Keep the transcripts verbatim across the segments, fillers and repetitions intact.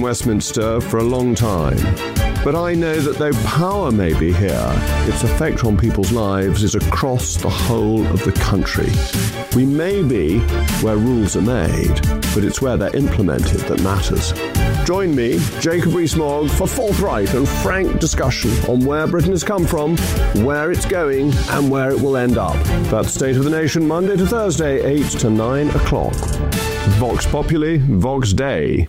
Westminster for a long time. But I know that though power may be here, its effect on people's lives is across the whole of the country. We may be where rules are made, but it's where they're implemented that matters. Join me, Jacob Rees-Mogg, for forthright and frank discussion on where Britain has come from, where it's going, and where it will end up. That's State of the Nation, Monday to Thursday, eight to nine o'clock. Vox Populi, Vox Dei.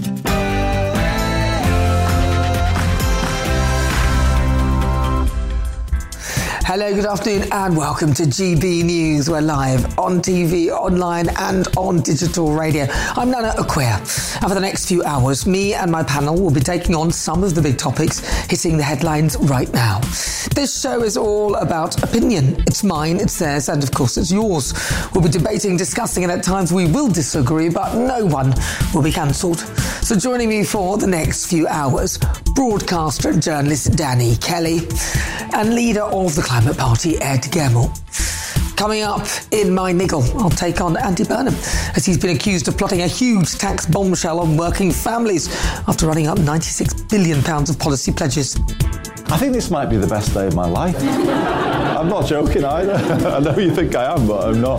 Hello, good afternoon and welcome to G B News. We're live on T V, online and on digital radio. I'm Nana Acquia, and for the next few hours, me and my panel will be taking on some of the big topics hitting the headlines right now. This show is all about opinion. It's mine, it's theirs, and of course it's yours. We'll be debating, discussing, and at times we will disagree, but no one will be cancelled. So joining me for the next few hours, broadcaster and journalist Danny Kelly, and leader of the Climate Party, Ed Gemmell. Coming up in my niggle, I'll take on Andy Burnham, as he's been accused of plotting a huge tax bombshell on working families after running up ninety-six billion pounds of policy pledges. I think this might be the best day of my life. I'm not joking either. I know you think I am, but I'm not.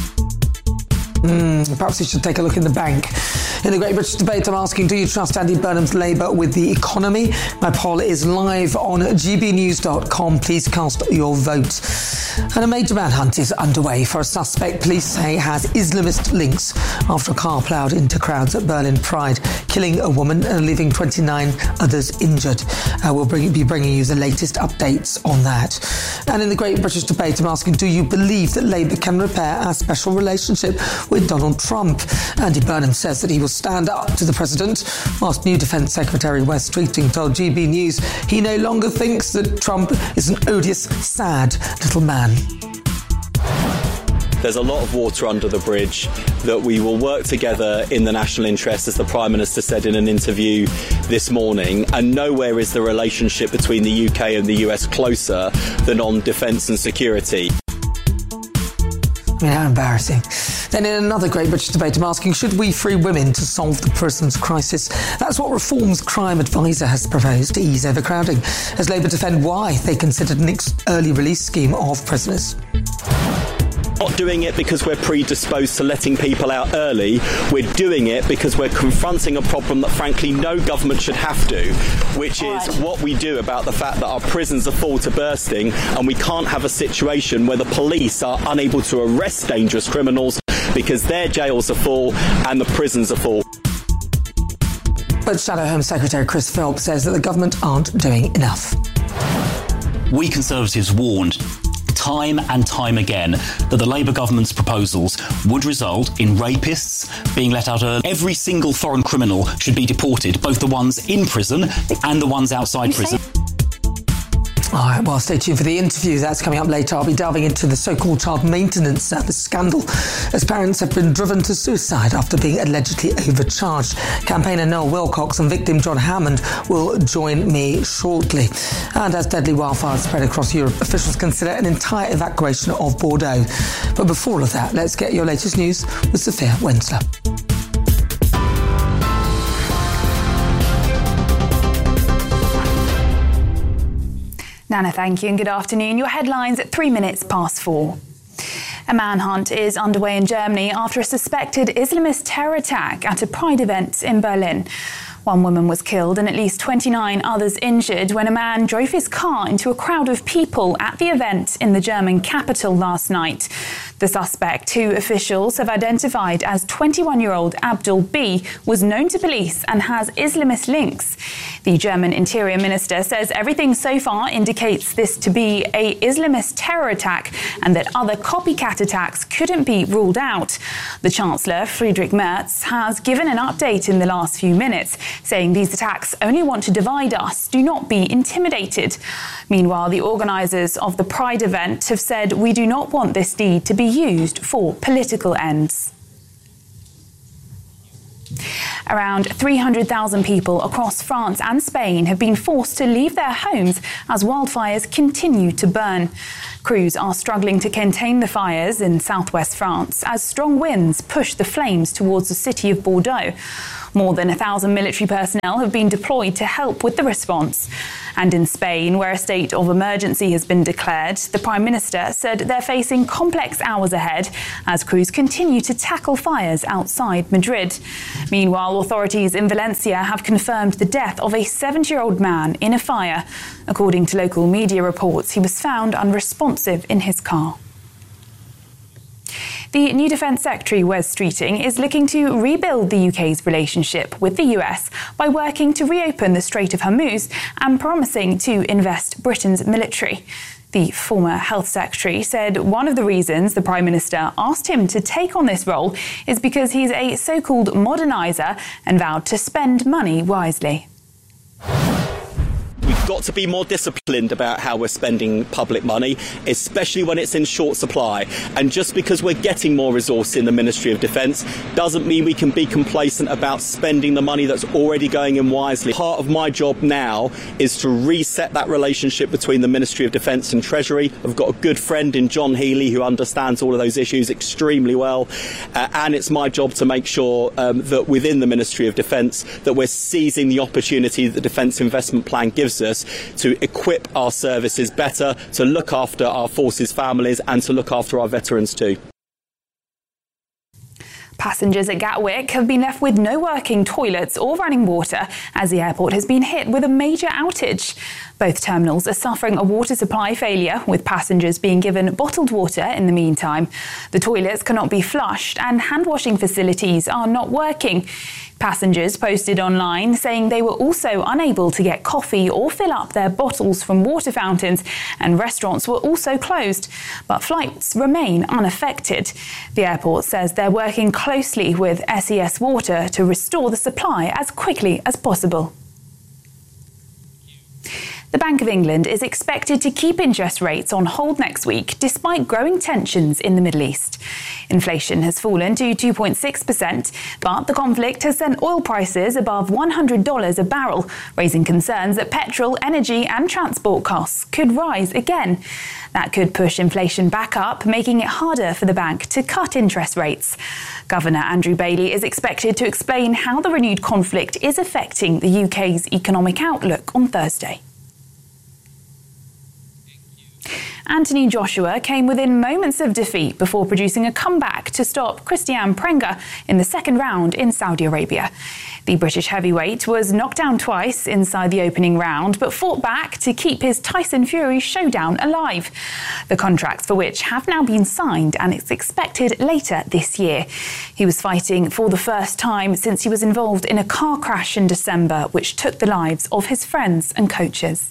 Mm, perhaps we should take a look in the bank. In the Great British Debate, I'm asking, do you trust Andy Burnham's Labour with the economy? My poll is live on g b news dot com. Please cast your vote. And a major manhunt is underway for a suspect police say has Islamist links after a car ploughed into crowds at Berlin Pride, killing a woman and leaving twenty-nine others injured. Uh, we'll bring, be bringing you the latest updates on that. And in the Great British Debate, I'm asking, do you believe that Labour can repair our special relationship with Donald Trump? Andy Burnham says that he will stand up to the president, whilst new Defence Secretary Wes Streeting told G B News he no longer thinks that Trump is an odious, sad little man. There's a lot of water under the bridge, that we will work together in the national interest, as the Prime Minister said in an interview this morning, and nowhere is the relationship between the U K and the U S closer than on defence and security. I mean, how embarrassing. Then in another Great British Debate, I'm asking, should we free women to solve the prisons crisis? That's what Reform's crime advisor has proposed to ease overcrowding, as Labour defend why they considered an early release scheme of prisoners. Not doing it because we're predisposed to letting people out early. We're doing it because we're confronting a problem that, frankly, no government should have to, which is what we do about the fact that our prisons are full to bursting, and we can't have a situation where the police are unable to arrest dangerous criminals because their jails are full and the prisons are full. But Shadow Home Secretary Chris Philp says that the government aren't doing enough. We Conservatives warned time and time again that the Labour government's proposals would result in rapists being let out early. Every single foreign criminal should be deported, both the ones in prison and the ones outside you prison. All right, well, stay tuned for the interview. That's coming up later. I'll be delving into the so-called child maintenance service scandal, as parents have been driven to suicide after being allegedly overcharged. Campaigner Noel Wilcox and victim John Hammond will join me shortly. And as deadly wildfires spread across Europe, officials consider an entire evacuation of Bordeaux. But before all of that, let's get your latest news with Sophia Wensler. Nana, thank you and good afternoon. Your headlines at three minutes past four. A manhunt is underway in Germany after a suspected Islamist terror attack at a Pride event in Berlin. One woman was killed and at least twenty-nine others injured when a man drove his car into a crowd of people at the event in the German capital last night. The suspect, who officials have identified as twenty-one-year-old Abdul B, was known to police and has Islamist links. The German Interior Minister says everything so far indicates this to be a Islamist terror attack and that other copycat attacks couldn't be ruled out. The Chancellor, Friedrich Merz, has given an update in the last few minutes, saying these attacks only want to divide us, do not be intimidated. Meanwhile, the organisers of the Pride event have said we do not want this deed to be used for political ends. Around three hundred thousand people across France and Spain have been forced to leave their homes as wildfires continue to burn. Crews are struggling to contain the fires in southwest France as strong winds push the flames towards the city of Bordeaux. More than a thousand military personnel have been deployed to help with the response. And in Spain, where a state of emergency has been declared, the Prime Minister said they're facing complex hours ahead as crews continue to tackle fires outside Madrid. Meanwhile, authorities in Valencia have confirmed the death of a seventy-year-old man in a fire. According to local media reports, he was found unresponsive in his car. The new Defence Secretary, Wes Streeting, is looking to rebuild the U K's relationship with the U S by working to reopen the Strait of Hormuz and promising to invest Britain's military. The former Health Secretary said one of the reasons the Prime Minister asked him to take on this role is because he's a so-called moderniser and vowed to spend money wisely. We've got to be more disciplined about how we're spending public money, especially when it's in short supply. And just because we're getting more resource in the Ministry of Defence doesn't mean we can be complacent about spending the money that's already going in wisely. Part of my job now is to reset that relationship between the Ministry of Defence and Treasury. I've got a good friend in John Healey who understands all of those issues extremely well. Uh, and it's my job to make sure um, that within the Ministry of Defence that we're seizing the opportunity that the Defence Investment Plan gives us to equip our services better, to look after our forces' families and to look after our veterans too. Passengers at Gatwick have been left with no working toilets or running water as the airport has been hit with a major outage. Both terminals are suffering a water supply failure, with passengers being given bottled water in the meantime. The toilets cannot be flushed and hand-washing facilities are not working. Passengers posted online saying they were also unable to get coffee or fill up their bottles from water fountains, and restaurants were also closed. But flights remain unaffected. The airport says they're working closely with S E S Water to restore the supply as quickly as possible. The Bank of England is expected to keep interest rates on hold next week, despite growing tensions in the Middle East. Inflation has fallen to two point six percent, but the conflict has sent oil prices above one hundred dollars a barrel, raising concerns that petrol, energy and transport costs could rise again. That could push inflation back up, making it harder for the bank to cut interest rates. Governor Andrew Bailey is expected to explain how the renewed conflict is affecting the U K's economic outlook on Thursday. Anthony Joshua came within moments of defeat before producing a comeback to stop Christian Prenga in the second round in Saudi Arabia. The British heavyweight was knocked down twice inside the opening round, but fought back to keep his Tyson Fury showdown alive. The contracts for which have now been signed, and it's expected later this year. He was fighting for the first time since he was involved in a car crash in December, which took the lives of his friends and coaches.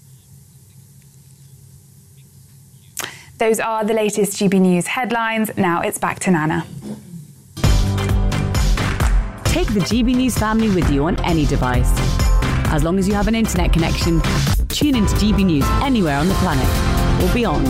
Those are the latest G B News headlines. Now it's back to Nana. Take the G B News family with you on any device. As long as you have an internet connection, tune into G B News anywhere on the planet or beyond.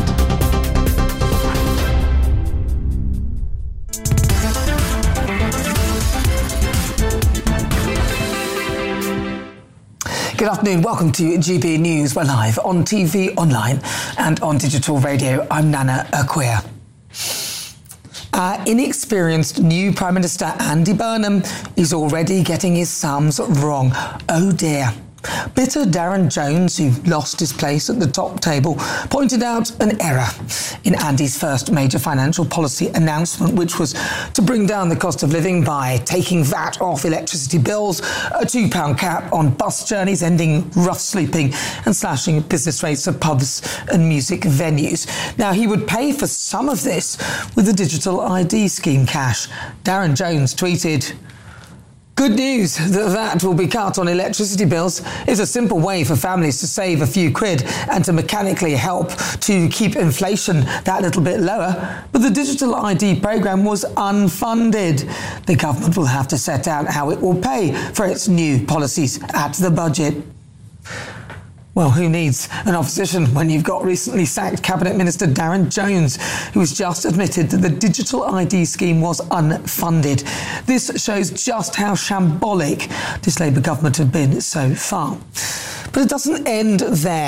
Good afternoon, welcome to G B News. We're live on T V, online and on digital radio. I'm Nana Acquia. Our inexperienced new Prime Minister Andy Burnham is already getting his sums wrong. Oh dear. Bitter Darren Jones, who lost his place at the top table, pointed out an error in Andy's first major financial policy announcement, which was to bring down the cost of living by taking V A T off electricity bills, a two pound cap on bus journeys, ending rough sleeping and slashing business rates of pubs and music venues. Now, he would pay for some of this with the digital I D scheme cash. Darren Jones tweeted, "Good news that V A T will be cut on electricity bills is a simple way for families to save a few quid and to mechanically help to keep inflation that little bit lower. But the digital I D programme was unfunded. The government will have to set out how it will pay for its new policies at the budget." Well, who needs an opposition when you've got recently sacked Cabinet Minister Darren Jones, who has just admitted that the digital I D scheme was unfunded. This shows just how shambolic this Labour government have been so far. But it doesn't end there.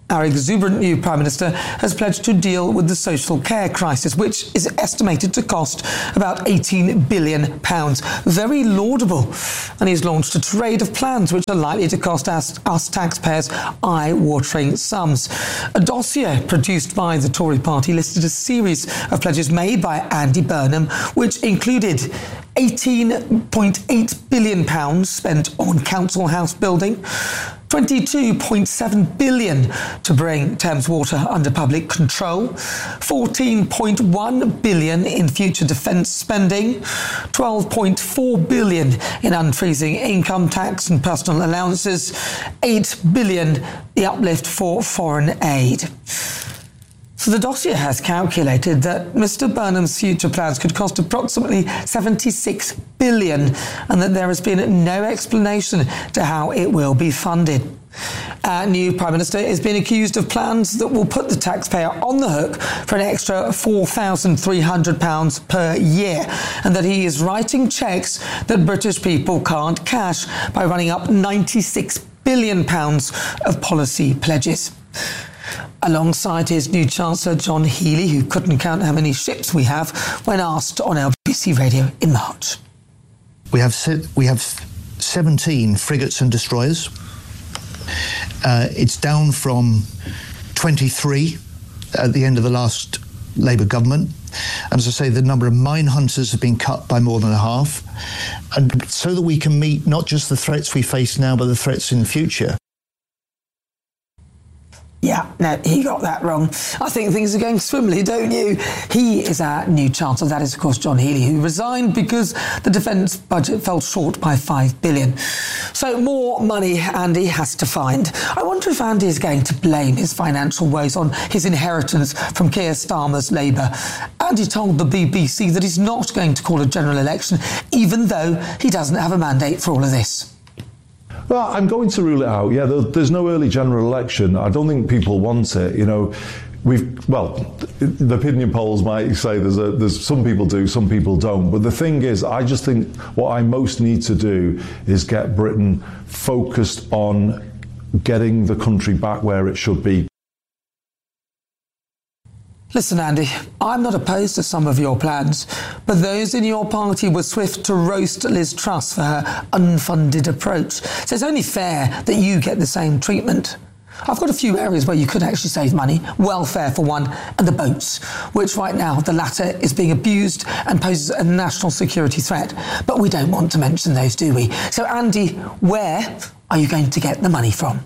Our exuberant new Prime Minister has pledged to deal with the social care crisis, which is estimated to cost about eighteen billion pounds. Very laudable. And he's launched a tirade of plans which are likely to cost us, us taxpayers eye-watering sums. A dossier produced by the Tory party listed a series of pledges made by Andy Burnham, which included eighteen point eight billion pounds spent on council house building, twenty-two point seven billion pounds to bring Thames Water under public control, fourteen point one billion pounds in future defence spending, twelve point four billion pounds in unfreezing income tax and personal allowances, eight billion pounds the uplift for foreign aid. So the dossier has calculated that Mr Burnham's future plans could cost approximately seventy-six billion pounds and that there has been no explanation to how it will be funded. Our new Prime Minister is being accused of plans that will put the taxpayer on the hook for an extra four thousand three hundred pounds per year, and that he is writing cheques that British people can't cash by running up ninety-six billion pounds of policy pledges. Alongside his new Chancellor, John Healey, who couldn't count how many ships we have when asked on L B C Radio in March. We have we have seventeen frigates and destroyers. Uh, it's down from twenty-three at the end of the last Labour government. And as I say, the number of mine hunters have been cut by more than a half. And so that we can meet not just the threats we face now, but the threats in the future. Yeah, no, he got that wrong. I think things are going swimmingly, don't you? He is our new Chancellor. That is, of course, John Healey, who resigned because the defence budget fell short by five billion pounds. So more money Andy has to find. I wonder if Andy is going to blame his financial woes on his inheritance from Keir Starmer's Labour. Andy told the B B C that he's not going to call a general election, even though he doesn't have a mandate for all of this. Well, I'm going to rule it out. Yeah, there's no early general election. I don't think people want it. You know, we've well, the opinion polls might say there's a, there's some people do, some people don't. But the thing is, I just think what I most need to do is get Britain focused on getting the country back where it should be. Listen, Andy, I'm not opposed to some of your plans, but those in your party were swift to roast Liz Truss for her unfunded approach. So it's only fair that you get the same treatment. I've got a few areas where you could actually save money. Welfare, for one, and the boats, which right now, the latter is being abused and poses a national security threat. But we don't want to mention those, do we? So, Andy, where are you going to get the money from?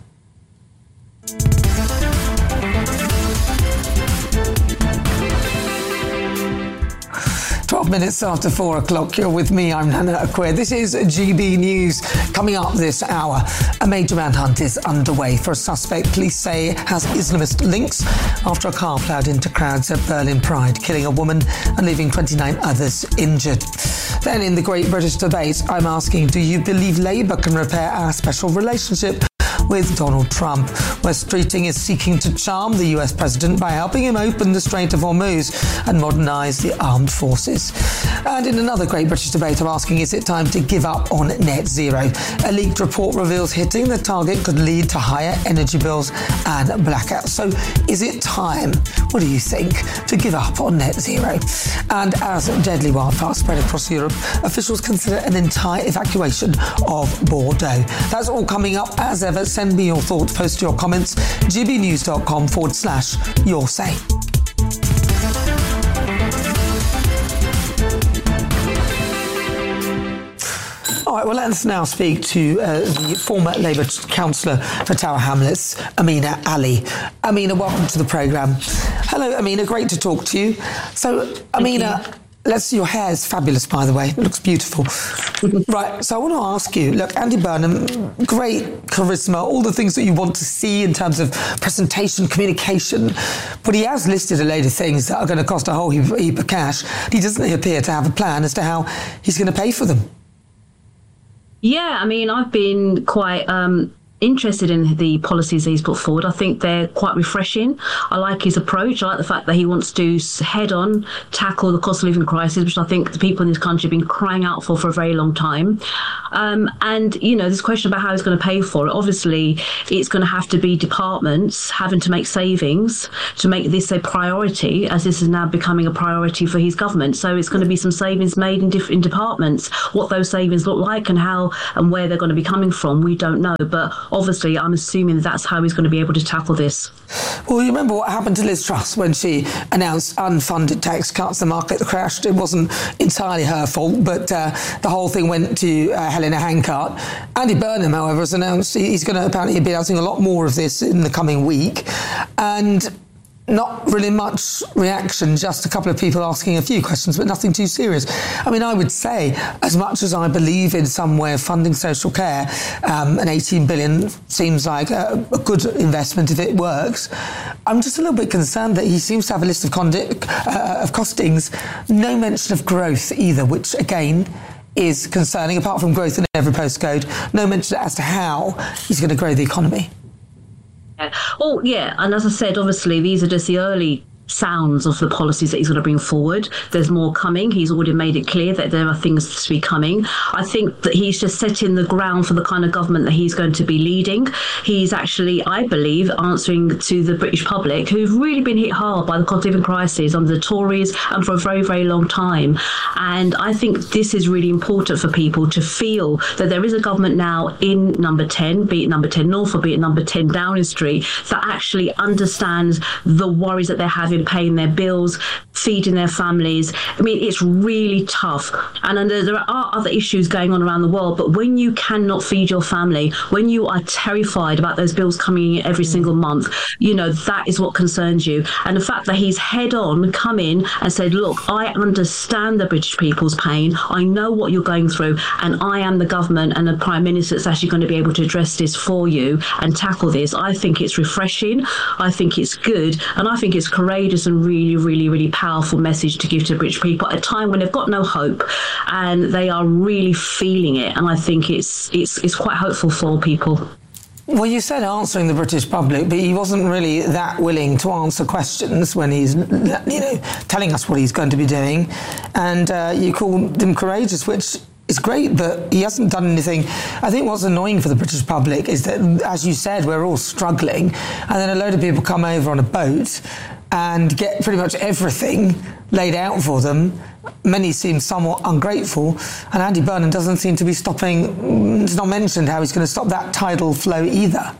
twelve minutes after four o'clock, you're with me, I'm Nana Acquia. This is G B News. Coming up this hour, a major manhunt is underway for a suspect police say has Islamist links after a car ploughed into crowds at Berlin Pride, killing a woman and leaving twenty-nine others injured. Then in the Great British Debate, I'm asking, do you believe Labour can repair our special relationship with Donald Trump? West Streeting is seeking to charm the U S president by helping him open the Strait of Hormuz and modernise the armed forces. And in another Great British Debate, I'm asking, is it time to give up on net zero? A leaked report reveals hitting the target could lead to higher energy bills and blackouts. So is it time, what do you think, to give up on net zero? And as deadly wildfires spread across Europe, officials consider an entire evacuation of Bordeaux. That's all coming up as ever. Send me your thoughts, post your comments, gbnews.com forward slash your say. All right, well, let's now speak to uh, the former Labour councillor for Tower Hamlets, Amina Ali. Amina, welcome to the programme. Hello, Amina, great to talk to you. So, Amina, let's see, your hair is fabulous, by the way. It looks beautiful. Right, so I want to ask you, look, Andy Burnham, great charisma, all the things that you want to see in terms of presentation, communication, but he has listed a load of things that are going to cost a whole heap, heap of cash. He doesn't appear to have a plan as to how he's going to pay for them. Yeah, I mean, I've been quite um, interested in the policies he's put forward. I think they're quite refreshing. I like his approach. I like the fact that he wants to head on tackle the cost of living crisis, which I think the people in this country have been crying out for for a very long time. Um, and, you know, this question about how he's going to pay for it, obviously it's going to have to be departments having to make savings to make this a priority, as this is now becoming a priority for his government. So it's going to be some savings made in different departments. What those savings look like and how and where they're going to be coming from, we don't know. But obviously, I'm assuming that that's how he's going to be able to tackle this. Well, you remember what happened to Liz Truss when she announced unfunded tax cuts, the market crashed. It wasn't entirely her fault, but uh, the whole thing went to uh, Helena Hancock. Andy Burnham, however, has announced he's going to apparently be announcing a lot more of this in the coming week. And not really much reaction, just a couple of people asking a few questions, but nothing too serious. I mean, I would say, as much as I believe in some way of funding social care, um, and eighteen billion seems like a, a good investment if it works, I'm just a little bit concerned that he seems to have a list of, condi- uh, of costings, no mention of growth either, which, again, is concerning, apart from growth in every postcode, no mention as to how he's going to grow the economy. Well, yeah, and as I said, obviously, these are just the early sounds of the policies that he's going to bring forward. There's more coming. He's already made it clear that there are things to be coming. I think that he's just setting the ground for the kind of government that he's going to be leading. He's actually, I believe, answering to the British public who've really been hit hard by the cost of living crisis under the Tories and for a very, very long time. And I think this is really important for people to feel that there is a government now in number ten, be it number ten North or be it number ten Downing Street, that actually understands the worries that they're having paying their bills, feeding their families. I mean, it's really tough. And there are other issues going on around the world, but when you cannot feed your family, when you are terrified about those bills coming in every single month, you know, that is what concerns you. And the fact that he's head on come in and said, look, I understand the British people's pain. I know what you're going through, and I am the government and the Prime Minister that's actually going to be able to address this for you and tackle this. I think it's refreshing. I think it's good. And I think it's courageous and really, really, really powerful message to give to British people at a time when they've got no hope and they are really feeling it. And I think it's it's it's quite hopeful for people. Well, you said answering the British public, but he wasn't really that willing to answer questions when he's, you know, telling us what he's going to be doing. And uh, you called him courageous, which is great, but he hasn't done anything. I think what's annoying for the British public is that, as you said, we're all struggling, and then a load of people come over on a boat and get pretty much everything laid out for them. Many seem somewhat ungrateful, and Andy Burnham doesn't seem to be stopping. It's not mentioned how he's going to stop that tidal flow either.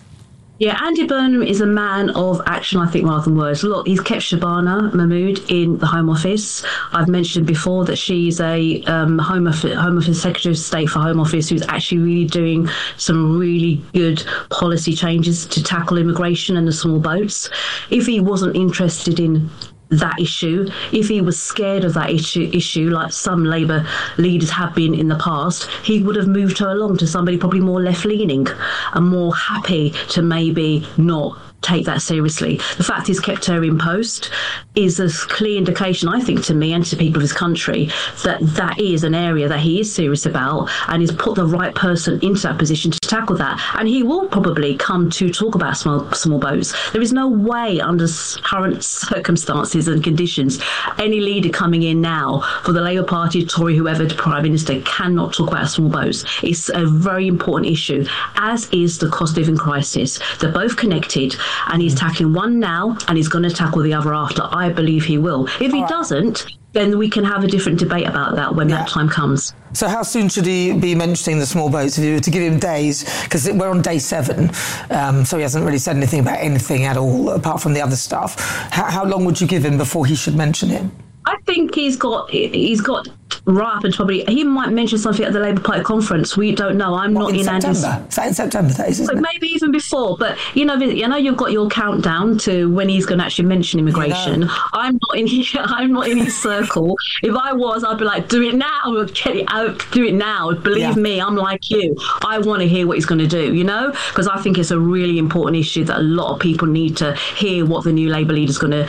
Yeah, Andy Burnham is a man of action, I think, rather than words. Look, he's kept Shabana Mahmood in the Home Office. I've mentioned before that she's a um, Home Office, Home Office Secretary of State for Home Office who's actually really doing some really good policy changes to tackle immigration and the small boats. If he wasn't interested in that issue, if he was scared of that issue, issue like some Labour leaders have been in the past, he would have moved her along to somebody probably more left-leaning and more happy to maybe not take that seriously. The fact he's kept her in post is a clear indication, I think, to me and to people of this country that that is an area that he is serious about and he's put the right person into that position to tackle that. And he will probably come to talk about small, small boats. There is no way under current circumstances and conditions any leader coming in now for the Labour Party, Tory, whoever, the Prime Minister cannot talk about small boats. It's a very important issue, as is the cost of living crisis. They're both connected, and he's tackling one now and he's going to tackle the other after. I believe he will. If he doesn't, then we can have a different debate about that when yeah. that time comes. So how soon should he be mentioning the small boats? If you were to give him days, because we're on day seven, um, so he hasn't really said anything about anything at all apart from the other stuff. How, how long would you give him before he should mention it? I think he's got he's got right up and probably he might mention something at the Labour Party conference. We don't know. I'm what, not in, in Andy's. September. Is that in September? That is, isn't it? Maybe even before. But you know, you know, you've got your countdown to when he's going to actually mention immigration. You know. I'm not in. His, I'm not in his circle. If I was, I'd be like, do it now. Get it out. Do it now. Believe yeah. me, I'm like you. I want to hear what he's going to do. You know, because I think it's a really important issue that a lot of people need to hear what the new Labour leader's going to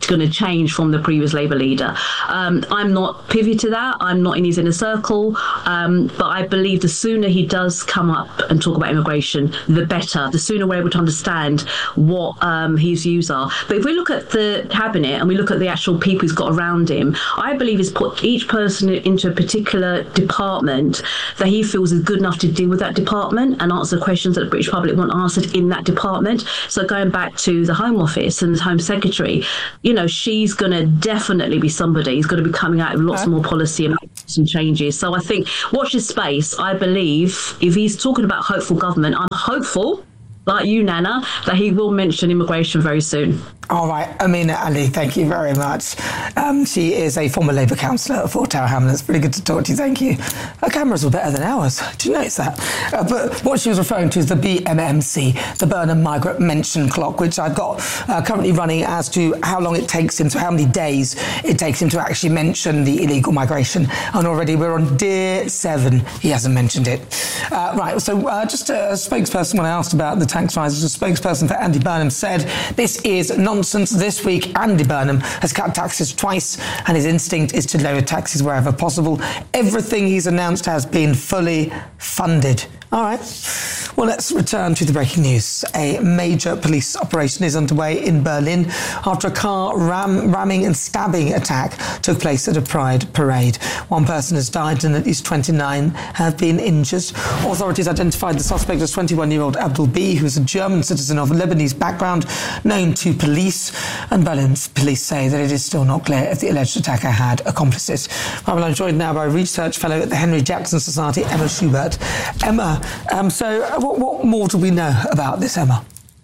going to change from the previous Labour leader. Um, I'm not privy to that. I'm not in his inner circle. Um, but I believe the sooner he does come up and talk about immigration, the better. The sooner we're able to understand what um, his views are. But if we look at the cabinet and we look at the actual people he's got around him, I believe he's put each person into a particular department that he feels is good enough to deal with that department and answer questions that the British public want answered in that department. So going back to the Home Office and the Home Secretary, you know, she's going to definitely be somebody who's going to be coming out with lots okay. more policy and some changes. So I think watch this space. I believe if he's talking about hopeful government, I'm hopeful, like you, Nana, that he will mention immigration very soon. All right, Amina Ali, thank you very much. Um, she is a former Labour councillor for Tower Hamlets. Pretty good to talk to you, thank you. Her cameras were better than ours. Did you notice that? Uh, but what she was referring to is the B M M C, the Burnham Migrant Mention Clock, which I've got uh, currently running as to how long it takes him, so how many days it takes him to actually mention the illegal migration. And already we're on day seven. He hasn't mentioned it. Uh, right, so uh, just a spokesperson, when I asked about the tax rises, a spokesperson for Andy Burnham said, this is nonsense. This week, Andy Burnham has cut taxes twice, and his instinct is to lower taxes wherever possible. Everything he's announced has been fully funded. All right. Well, let's return to the breaking news. A major police operation is underway in Berlin after a car ram- ramming and stabbing attack took place at a pride parade. One person has died and at least twenty-nine have been injured. Authorities identified the suspect as twenty-one-year-old Abdul B, who is a German citizen of Lebanese background, known to police. And Berlin's police say that it is still not clear if the alleged attacker had accomplices. Well, I'm joined now by research fellow at the Henry Jackson Society, Emma Schubert. Emma, um, so what, what more do we know about this, Emma?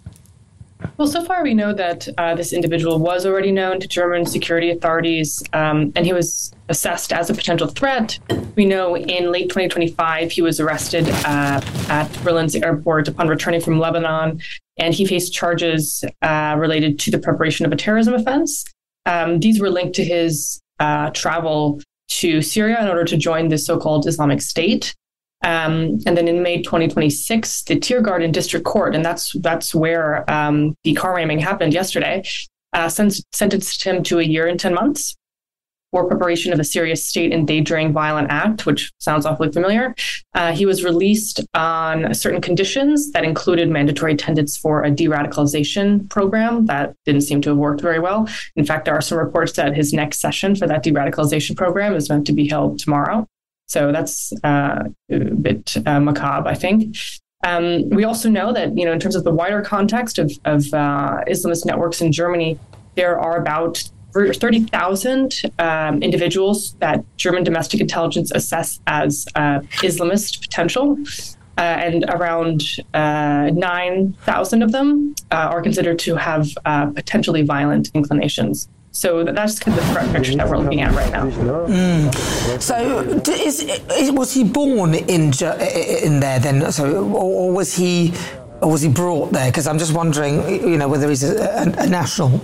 Well, so far we know that uh, this individual was already known to German security authorities, um, and he was assessed as a potential threat. We know in late twenty twenty-five he was arrested uh, at Berlin's airport upon returning from Lebanon, and he faced charges uh, related to the preparation of a terrorism offense. Um, these were linked to his uh, travel to Syria in order to join the so-called Islamic State. Um, and then in May twenty twenty-six, the Tiergarten District Court, and that's that's where um, the car ramming happened yesterday, uh, sentenced him to a year and ten months for preparation of a serious state endangering violent act, which sounds awfully familiar. Uh, he was released on certain conditions that included mandatory attendance for a de-radicalization program that didn't seem to have worked very well. In fact, there are some reports that his next session for that de-radicalization program is meant to be held tomorrow. So that's uh, a bit uh, macabre, I think. Um, we also know that, you know, in terms of the wider context of, of uh, Islamist networks in Germany, there are about thirty thousand um, individuals that German domestic intelligence assess as uh, Islamist potential. Uh, and around uh, nine thousand of them uh, are considered to have uh, potentially violent inclinations. So that's kind of the threat picture that we're looking at right now. Mm. So, is, is was he born in in there then? So, or, or was he, or was he brought there? Because I'm just wondering, you know, whether he's a, a, a national.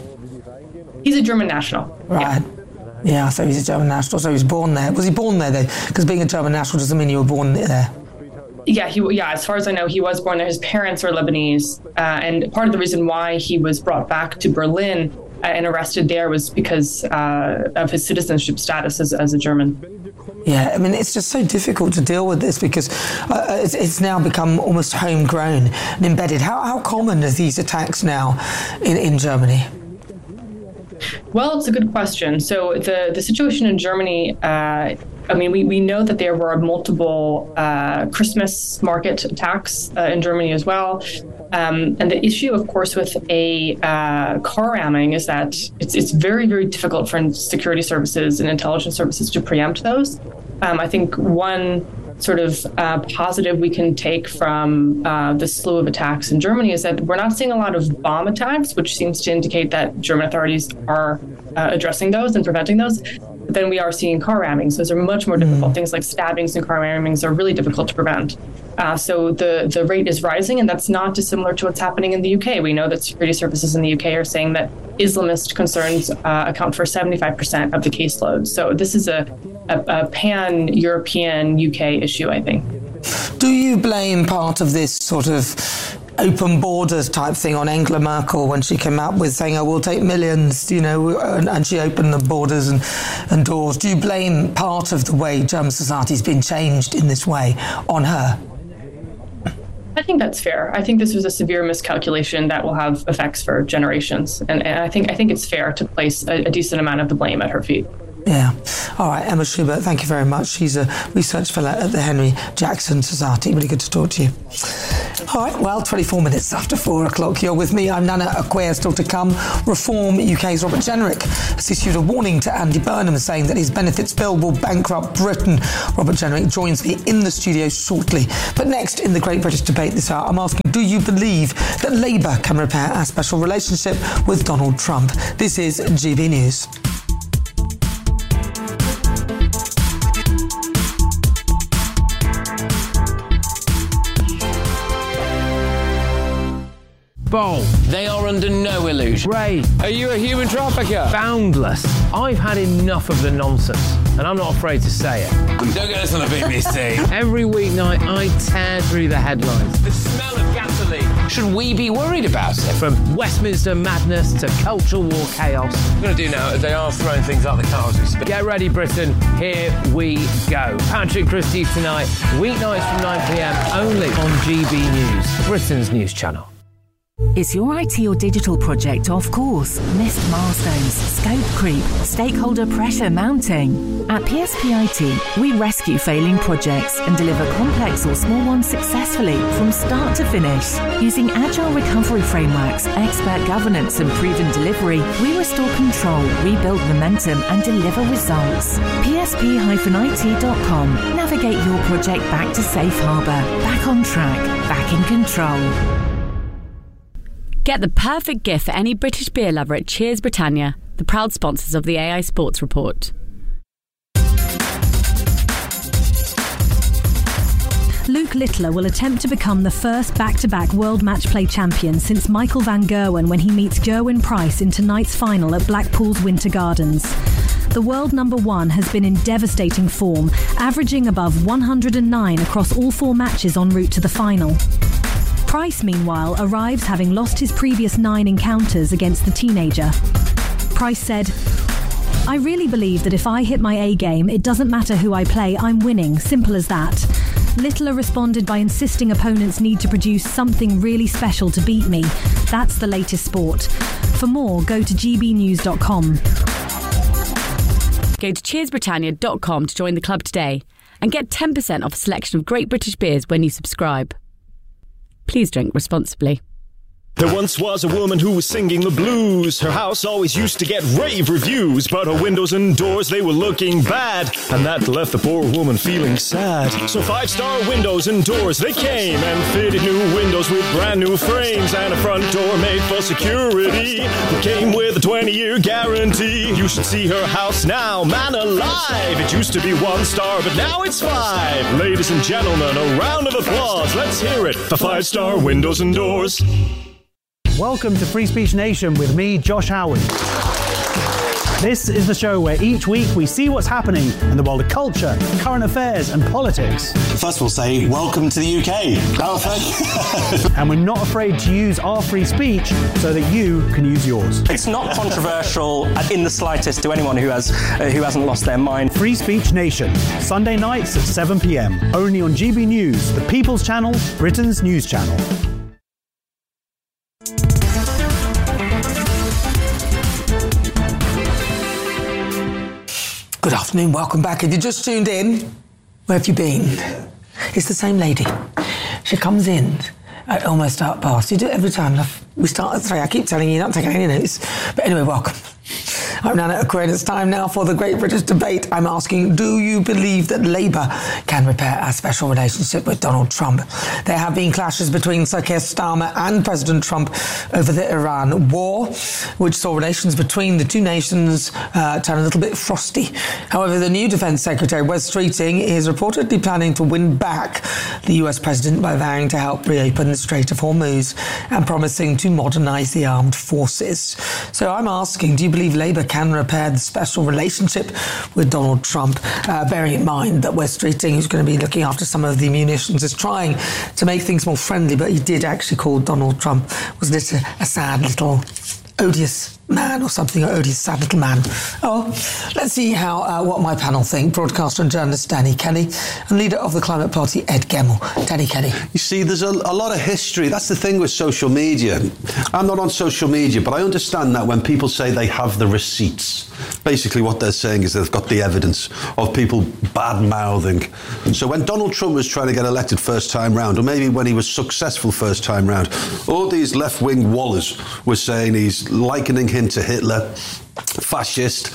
He's a German national. Right. Yeah. yeah. So he's a German national. So he was born there. Was he born there though? Because being a German national doesn't mean you were born there. Yeah, he yeah. As far as I know, he was born there. His parents are Lebanese, uh, and part of the reason why he was brought back to Berlin and arrested there was because uh, of his citizenship status as, as a German. Yeah, I mean, it's just so difficult to deal with this because uh, it's, it's now become almost homegrown and embedded. How, how common are these attacks now in, in Germany? Well, it's a good question. So the, the situation in Germany, uh, I mean, we, we know that there were multiple uh, Christmas market attacks uh, in Germany as well. Um, and the issue, of course, with a uh, car ramming is that it's it's very, very difficult for security services and intelligence services to preempt those. Um, I think one sort of uh, positive we can take from uh, the slew of attacks in Germany is that we're not seeing a lot of bomb attacks, which seems to indicate that German authorities are uh, addressing those and preventing those. But then we are seeing car rammings. Those are much more difficult. Mm. Things like stabbings and car rammings are really difficult to prevent. Uh, so the, the rate is rising, and that's not dissimilar to what's happening in the U K. We know that security services in the U K are saying that Islamist concerns uh, account for seventy-five percent of the caseload. So this is a, a, a pan-European U K issue, I think. Do you blame part of this sort of open borders type thing on Angela Merkel when she came out with saying, oh, we'll take millions, you know, and, and she opened the borders and, and doors. Do you blame part of the way German society's been changed in this way on her? I think that's fair. I think this was a severe miscalculation that will have effects for generations. And, and I think I think it's fair to place a, a decent amount of the blame at her feet. Yeah. All right, Emma Schubert, thank you very much. She's a research fellow at the Henry Jackson Society. Really good to talk to you. All right, well, twenty-four minutes after four o'clock. You're with me. I'm Nana Acquia. Still to come. Reform U K's Robert Jenrick has issued a warning to Andy Burnham, saying that his benefits bill will bankrupt Britain. Robert Jenrick joins me in the studio shortly. But next, in the Great British Debate this hour, I'm asking, do you believe that Labour can repair our special relationship with Donald Trump? This is G B News. Bold. They are under no illusion. Ray. Are you a human trafficker? Boundless. I've had enough of the nonsense, and I'm not afraid to say it. Don't get us on the B B C. Every weeknight, I tear through the headlines. The smell of gasoline. Should we be worried about it? From Westminster madness to cultural war chaos. What we're going to do now is they are throwing things out the car as we speak. Get ready, Britain. Here we go. Patrick Christie tonight, weeknights from nine p m, only on G B News, Britain's news channel. Is your I T or digital project off course? Missed milestones, scope creep, stakeholder pressure mounting? At P S P I T, we rescue failing projects and deliver complex or small ones successfully from start to finish. Using agile recovery frameworks, expert governance and proven delivery, we restore control, rebuild momentum and deliver results. P S P I T dot com. Navigate your project back to safe harbour, back on track, back in control. Get the perfect gift for any British beer lover at Cheers Britannia, the proud sponsors of the A I Sports Report. Luke Littler will attempt to become the first back-to-back World Match Play champion since Michael van Gerwen when he meets Gerwyn Price in tonight's final at Blackpool's Winter Gardens. The world number one has been in devastating form, averaging above one hundred nine across all four matches en route to the final. Price, meanwhile, arrives having lost his previous nine encounters against the teenager. Price said, "I really believe that if I hit my A game, it doesn't matter who I play, I'm winning, simple as that." Littler responded by insisting opponents need to produce something really special to beat me. That's the latest sport. For more, go to g b news dot com. Go to cheers britannia dot com to join the club today and get ten percent off a selection of great British beers when you subscribe. Please drink responsibly. There once was a woman who was singing the blues. Her house always used to get rave reviews, but her windows and doors, they were looking bad, and that left the poor woman feeling sad. So five-star windows and doors, they came and fitted new windows with brand new frames and a front door made for security. It came with a twenty-year guarantee. You should see her house now, man alive. It used to be one star, but now it's five. Ladies and gentlemen, a round of applause. Let's hear it for five-star windows and doors. Welcome to Free Speech Nation with me, Josh Howard. This is the show where each week we see what's happening in the world of culture, current affairs and politics. First we'll say, welcome to the U K. Oh, thank you. And we're not afraid to use our free speech so that you can use yours. It's not controversial in the slightest to anyone who has uh, who hasn't lost their mind. Free Speech Nation, Sunday nights at seven p m, only on G B News, the People's Channel, Britain's news channel. Good afternoon, welcome back. If you just tuned in, where have you been? It's the same lady. She comes in at almost half past. You do it every time. We start at three. I keep telling you, you're not taking any notes. But anyway, welcome. I'm Nana Acquia, and it's time now for the Great British Debate. I'm asking, do you believe that Labour can repair our special relationship with Donald Trump? There have been clashes between Sir Keir Starmer and President Trump over the Iran war, which saw relations between the two nations uh, turn a little bit frosty. However, the new Defence Secretary, Wes Streeting, is reportedly planning to win back the U S President by vowing to help reopen the Strait of Hormuz and promising to modernise the armed forces. So I'm asking, do you believe Labour can repair the special relationship with Donald Trump, uh, bearing in mind that Wes Streeting, who's going to be looking after some of the munitions, is trying to make things more friendly, but he did actually call Donald Trump, wasn't it, a, a sad little odious man or something, or odious sad little man. Oh, let's see how uh, what my panel think. Broadcaster and journalist Danny Kelly and leader of the Climate Party Ed Gemmell. Danny Kelly. You see, there's a, a lot of history. That's the thing with social media. I'm not on social media, but I understand that when people say they have the receipts, basically what they're saying is they've got the evidence of people bad-mouthing. So when Donald Trump was trying to get elected first time round, or maybe when he was successful first time round, all these left-wing wallers were saying he's likening him to Hitler, fascist,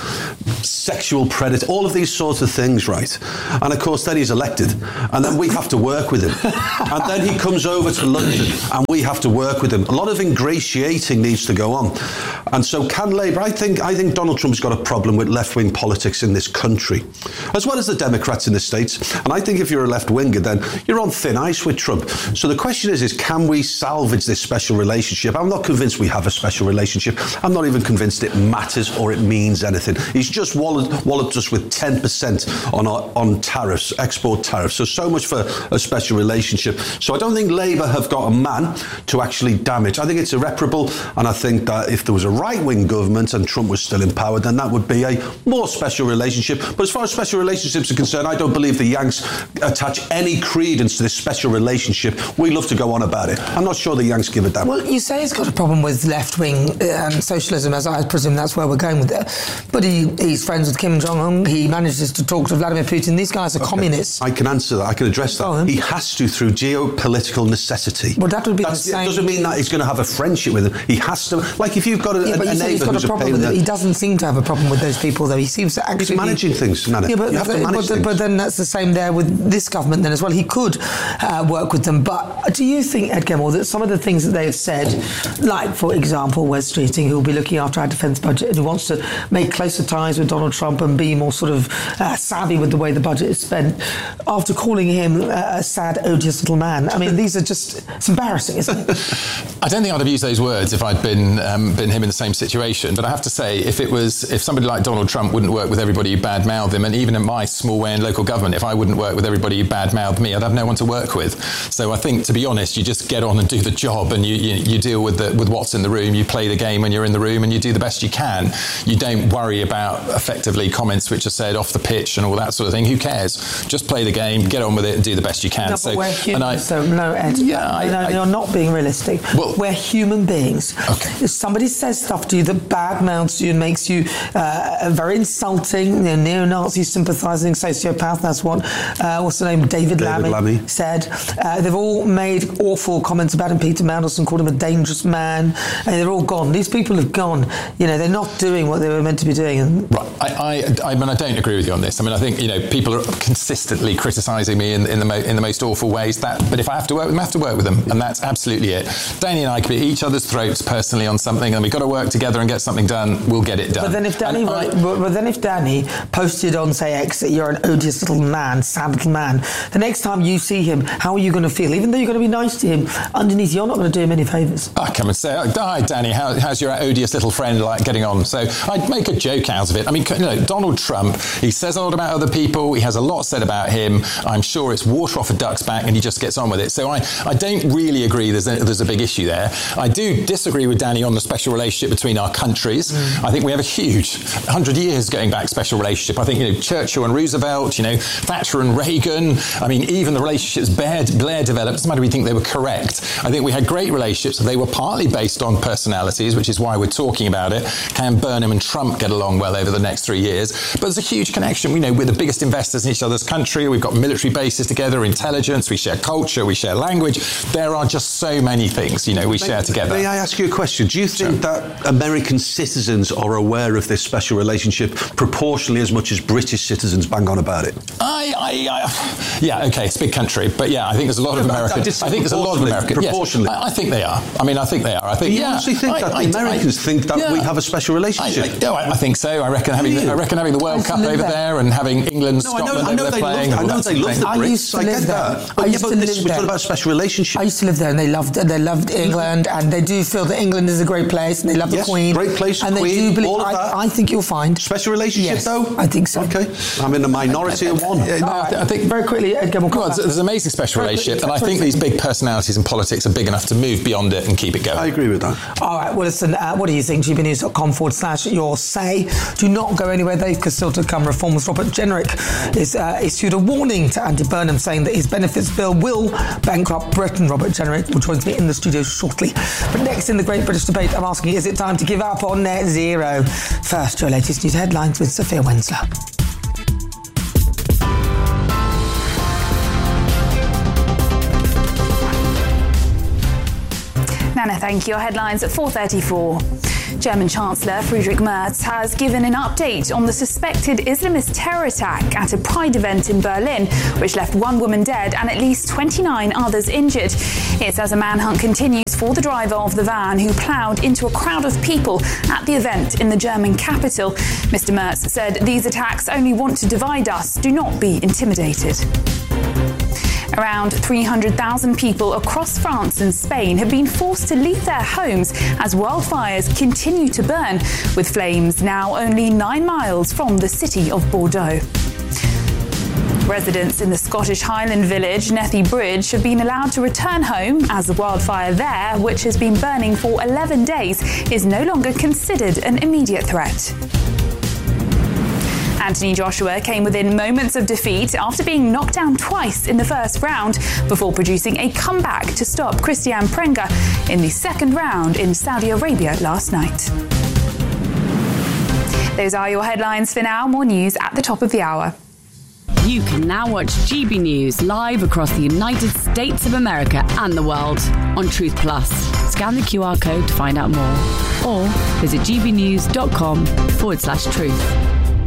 sexual predator, all of these sorts of things, right? And of course then he's elected, and then we have to work with him. And then he comes over to London and we have to work with him. A lot of ingratiating needs to go on. And so can Labour, I think I think Donald Trump's got a problem with left-wing politics in this country, as well as the Democrats in the States. And I think if you're a left-winger, then you're on thin ice with Trump. So the question is, is can we salvage this special relationship? I'm not convinced we have a special relationship. I'm not even convinced it matters or it means anything. He's just walloped, walloped us with ten percent on our, on tariffs, export tariffs. So, so much for a special relationship. So I don't think Labour have got a man to actually damage. I think it's irreparable, and I think that if there was a right-wing government and Trump was still in power, then that would be a more special relationship. But as far as special relationships are concerned, I don't believe the Yanks attach any credence to this special relationship. We love to go on about it. I'm not sure the Yanks give it that. Well, you say he's got a problem with left-wing and um, socialism, as I presume that's where we're going with it. But he, he's friends with Kim Jong-un. He manages to talk to Vladimir Putin. These guys are okay. Communists. I can answer that. I can address that. Oh, he has to through geopolitical necessity. Well, that would be That's, the same. It doesn't mean that he's going to have a friendship with him. He has to. Like if you've got a, yeah, but a, a neighbour he's got who's a problem a with it. He doesn't seem to have a problem with those people, though. He seems to actually he's managing be, things. Nana. Yeah, but, you have to manage but, things. but then that's the same there with this government then as well. He could uh, work with them. But do you think, Ed Gemmell, that some of the things that they have said, like for example, Wes Streeting, who will be looking after our defence budget and who wants to make closer ties with Donald Trump and be more sort of uh, savvy with the way the budget is spent, after calling him uh, a sad, odious little man? I mean, these are just, it's embarrassing, isn't it? I don't think I'd have used those words if I'd been um, been him in the same situation. But I have to say, if it was, if somebody like Donald Trump wouldn't work with everybody who bad-mouthed him, and even in my small way in local government, if I wouldn't work with everybody who bad-mouthed me, I'd have no one to work with. So I think, to be honest, you just get on and do the job, and you, you, you deal with the, with what's in the room. You play the game when you're in the room, and you do the best you can. You don't worry about effectively comments which are said off the pitch and all that sort of thing. Who cares? Just play the game, get on with it, and do the best you can. No, so, but we're human, and I, so no, Ed. Yeah, I, no, I, you're not being realistic. Well, we're human beings. Okay. If somebody says stuff to you that badmouths you and makes you uh, very insulting, you know, neo-Nazi sympathising sociopath, that's what, uh, what's the name, David, David Lammy, Lammy said. Uh, they've all made awful comments about him. Peter Mandelson called him a dangerous man. And they're all gone. These people have gone. You know, they're not doing what they were meant to be doing. And right. I, I, I mean, I don't agree with you on this. I mean, I think, you know, people are consistently criticising me in, in, the mo- in the most awful ways. That, but if I have to work with them, I have to work with them. And that's absolutely it. Danny and I could be at each other's throats personally on something, and we've got to work together and get something done. We'll get it done. But then if Danny, I, but, but then if Danny posted on, say, X, that you're an odious little man, sad little man, the next time you see him, how are you going to feel? Even though you're going to be nice to him, underneath you're not going to do him any favours. I come and say, oh, hi, Danny, how, how's your odious little friend like getting on? So I'd make a joke out of it. I mean, you know, Donald Trump, he says a lot about other people. He has a lot said about him. I'm sure it's water off a duck's back, and he just gets on with it. So I, I don't really agree there's a, there's a big issue there. I do disagree with Danny on the special relationship between our countries. Mm. I think we have a huge, one hundred years going back, special relationship. I think, you know, Churchill and Roosevelt, you know, Thatcher and Reagan. I mean, even the relationships Blair, Blair developed, doesn't matter if we think they were correct. I think we had great relationships. They were partly based on personalities, which is why we're talking about it. Can Burnham and Trump get along well over the next three years? But there's a huge connection. We know we're the biggest investors in each other's country. We've got military bases together, intelligence, we share culture, we share language. There are just so many things, you know, we may, share together. May I ask you a question? Do you think sure. that American citizens are aware of this special relationship proportionally as much as British citizens bang on about it? I, I, I yeah, okay, it's a big country, but yeah, I think there's a lot no, of American. I, I think there's a lot of American. Proportionally, yes, I, I think they are. I mean, I think they are. I think. Do you yeah, honestly think I, that I, the Americans I, think that yeah. we have a special relationship? I, I, I think so. I reckon having, really? I reckon having the World Cup over there. there and having England, no, Scotland, I know, I know they're they playing. Love, I know they love the Brits. I used to I live get there. that. But I yeah, used but to this, live we're there. talking about special relationship. I used to live there, and they loved they loved England, and they do feel that England is a great place, and they love yes, the Queen. Great place, and Queen, they do believe, all of I, that. I think you'll find. Special relationship, yes, though? I think so. Okay. I'm in the minority of one. Yeah, no, right. I think very quickly, again, we'll well, there's an amazing special very relationship, quickly, and I think these big personalities in politics are big enough to move beyond it and keep it going. I agree with that. All right, well, listen, uh, what do you think? g b news dot com forward slash your say. Do not go anywhere. They've still to come. Reformers Robert Jenrick is uh, issued a warning to Andy Burnham, saying that his benefits bill will bankrupt Britain. Robert Jenrick will join me in the studio shortly. But next in the Great British Debate, I'm asking, is it time to give up on net zero? First, your latest news headlines with Sophia Wensler. Nana, thank you. Your headlines at four thirty-four. German Chancellor Friedrich Merz has given an update on the suspected Islamist terror attack at a Pride event in Berlin, which left one woman dead and at least twenty-nine others injured. It says a manhunt continues for the driver of the van who ploughed into a crowd of people at the event in the German capital. Mister Merz said these attacks only want to divide us. Do not be intimidated. Around three hundred thousand people across France and Spain have been forced to leave their homes as wildfires continue to burn, with flames now only nine miles from the city of Bordeaux. Residents in the Scottish Highland village Nethy Bridge have been allowed to return home as the wildfire there, which has been burning for eleven days, is no longer considered an immediate threat. Anthony Joshua came within moments of defeat after being knocked down twice in the first round before producing a comeback to stop Christian Prenga in the second round in Saudi Arabia last night. Those are your headlines for now. More news at the top of the hour. You can now watch G B News live across the United States of America and the world on Truth Plus. Scan the Q R code to find out more or visit gbnews.com forward slash truth.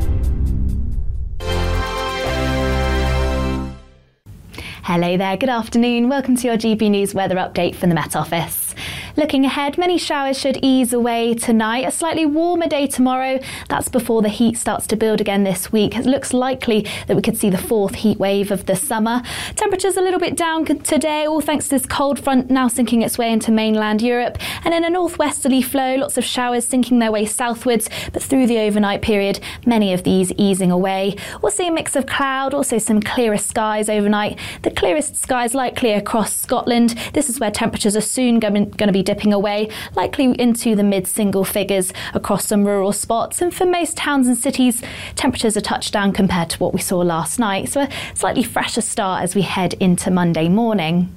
Hello there, good afternoon. Welcome to your G B News weather update from the Met Office. Looking ahead, many showers should ease away tonight. A slightly warmer day tomorrow. That's before the heat starts to build again this week. It looks likely that we could see the fourth heat wave of the summer. Temperatures a little bit down today, all thanks to this cold front now sinking its way into mainland Europe. And in a northwesterly flow, lots of showers sinking their way southwards. But through the overnight period, many of these easing away. We'll see a mix of cloud, also some clearer skies overnight. The clearest skies likely across Scotland. This is where temperatures are soon going to be dipping away, likely into the mid-single figures across some rural spots. And for most towns and cities, temperatures are touched down compared to what we saw last night. So a slightly fresher start as we head into Monday morning.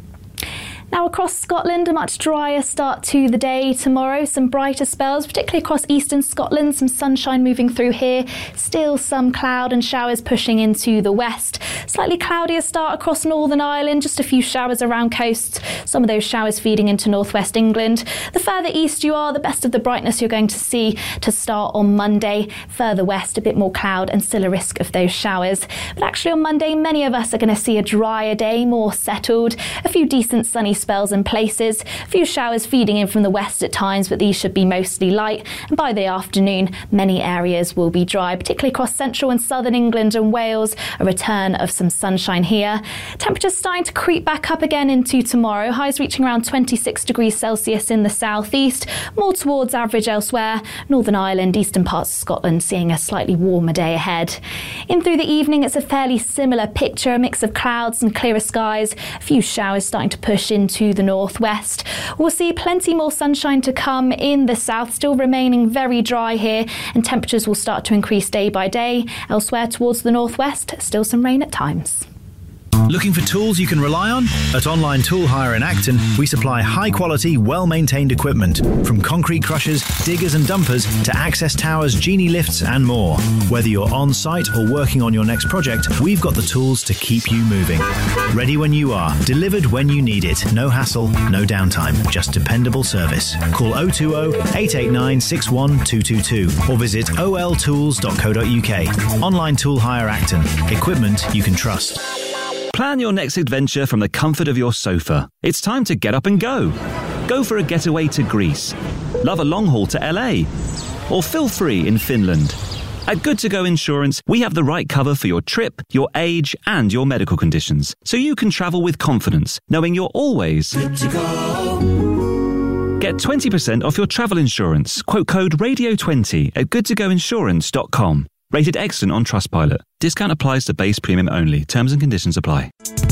Now across Scotland, a much drier start to the day tomorrow. Some brighter spells, particularly across eastern Scotland. Some sunshine moving through here. Still some cloud and showers pushing into the west. Slightly cloudier start across Northern Ireland. Just a few showers around coasts. Some of those showers feeding into northwest England. The further east you are, the best of the brightness you're going to see to start on Monday. Further west, a bit more cloud and still a risk of those showers. But actually on Monday, many of us are going to see a drier day, more settled. A few decent sunny spells in places. A few showers feeding in from the west at times, but these should be mostly light. And by the afternoon, many areas will be dry, particularly across central and southern England and Wales. A return of some sunshine here. Temperatures starting to creep back up again into tomorrow. Highs reaching around twenty-six degrees Celsius in the southeast. More towards average elsewhere. Northern Ireland, eastern parts of Scotland seeing a slightly warmer day ahead. In through the evening, it's a fairly similar picture. A mix of clouds and clearer skies. A few showers starting to push into the northwest. We'll see plenty more sunshine to come in the south, still remaining very dry here, and temperatures will start to increase day by day. Elsewhere towards the northwest, still some rain at times. Looking for tools you can rely on? At Online Tool Hire in Acton, we supply high-quality, well-maintained equipment, from concrete crushers, diggers and dumpers to access towers, genie lifts and more. Whether you're on-site or working on your next project, we've got the tools to keep you moving. Ready when you are, delivered when you need it. No hassle, no downtime, just dependable service. Call oh two oh, eight eight nine, six one two two two or visit o l tools dot co dot u k. Online Tool Hire Acton. Equipment you can trust. Plan your next adventure from the comfort of your sofa. It's time to get up and go. Go for a getaway to Greece. Love a long haul to L A. Or feel free in Finland. At Good To Go Insurance, we have the right cover for your trip, your age, and your medical conditions, so you can travel with confidence, knowing you're always good to go. Get twenty percent off your travel insurance. Quote code radio twenty at good to go insurance dot com. Rated excellent on Trustpilot. Discount applies to base premium only. Terms and conditions apply.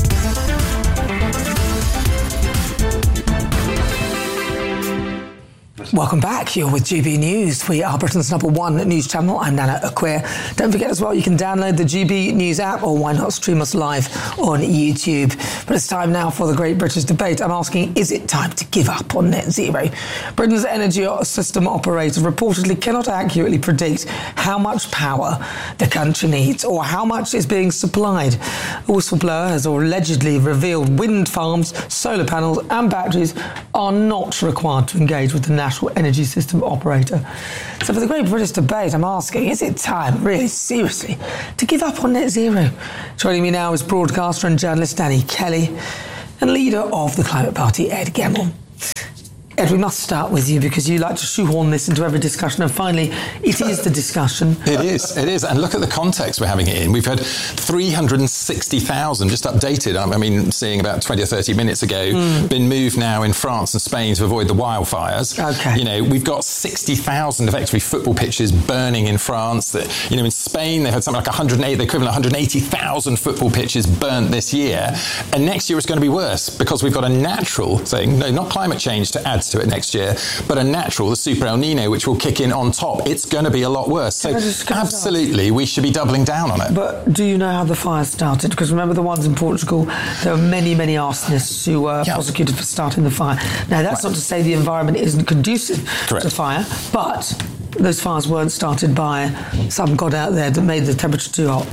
Welcome back. You're with G B News. We are Britain's number one news channel. I'm Nana Acquia. Don't forget as well, you can download the G B News app, or why not stream us live on YouTube. But it's time now for the Great British Debate. I'm asking, is it time to give up on net zero? Britain's energy system operator reportedly cannot accurately predict how much power the country needs or how much is being supplied. A whistleblower has allegedly revealed wind farms, solar panels and batteries are not required to engage with the National Energy System Operator. So for the Great British Debate, I'm asking, is it time, really seriously, to give up on net zero? Joining me now is broadcaster and journalist Danny Kelly and leader of the Climate Party, Ed Gemmell. Ed, we must start with you because you like to shoehorn this into every discussion, and finally, it is the discussion. It is, it is. And look at the context we're having it in. We've had three hundred sixty thousand, just updated, I mean, seeing about twenty or thirty minutes ago, mm. been moved now in France and Spain to avoid the wildfires. Okay. You know, we've got sixty thousand effectively football pitches burning in France. That, you know, in Spain, they've had something like one hundred eight, the equivalent of one hundred eighty thousand football pitches burnt this year. And next year it's going to be worse because we've got a natural thing, no, not climate change to add to it next year, but a natural, the Super El Nino, which will kick in on top. It's going to be a lot worse. So absolutely, we should be doubling down on it. But do you know how the fires started? Because remember the ones in Portugal, there were many, many arsonists who were yeah. prosecuted for starting the fire. Now, that's right. Not to say the environment isn't conducive Correct. to fire, but those fires weren't started by some god out there that made the temperature too hot.